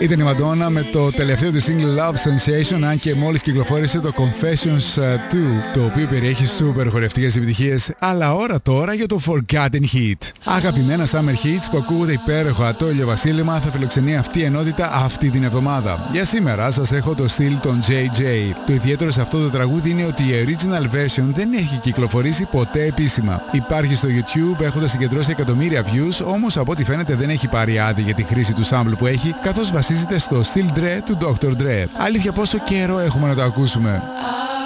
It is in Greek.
Ήταν η Madonna με το τελευταίο του single Love Sensation, αν και μόλις κυκλοφόρησε το Confessions 2, το οποίο περιέχει σούπερ χορευτικές επιτυχίες. Αλλά ώρα τώρα για το Forgotten Hit. Αγαπημένα Summer Hits που ακούγονται υπέροχο ατόλιο βασίλεμα θα φιλοξενεί αυτή η ενότητα αυτή την εβδομάδα. Για σήμερα σας έχω το στυλ των JJ. Το ιδιαίτερο σε αυτό το τραγούδι είναι ότι η original version δεν έχει κυκλοφορήσει ποτέ επίσημα. Υπάρχει στο YouTube έχοντας συγκεντρώσει εκατομμύρια views, όμως από ό,τι φαίνεται δεν έχει πάρει άδεια για τη χρήση του sample που έχει, καθώς βασίζεται στο Still Dre του Dr. Dre. Αλήθεια, πόσο καιρό έχουμε να το ακούσουμε.